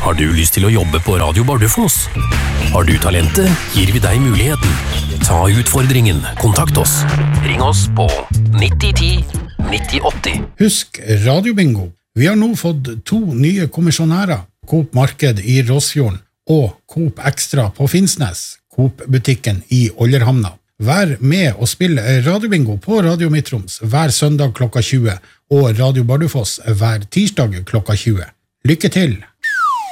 Har du lyst til å jobbe på Radio Bardufoss? Har du talentet, gir vi deg muligheten. Ta utfordringen, kontakt oss. Ring oss på 9010 9080. Husk Radiobingo. Vi har nå fått 2 nye kommisjonærer. Coop Marked i Rossfjorden og Coop Extra på Finnsnes, Coop-butikken i Ollerhamna. Vær med og spill Radiobingo på Radio Midtroms hver søndag klokka 20 og Radio Bardufoss hver tirsdag klokka 20. Lykke til!